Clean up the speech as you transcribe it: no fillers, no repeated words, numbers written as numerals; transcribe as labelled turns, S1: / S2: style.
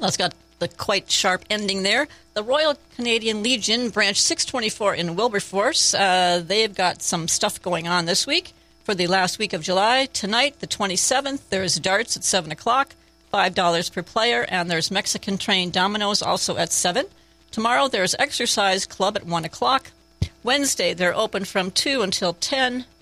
S1: That's got the quite sharp ending there. The Royal Canadian Legion, Branch 624 in Wilberforce. They've got some stuff going on this week for the last week of July. Tonight, the 27th, there's darts at 7 o'clock, $5 per player, and there's Mexican-trained dominoes also at 7. Tomorrow, there's Exercise Club at 1 o'clock. Wednesday, they're open from 2 until 10.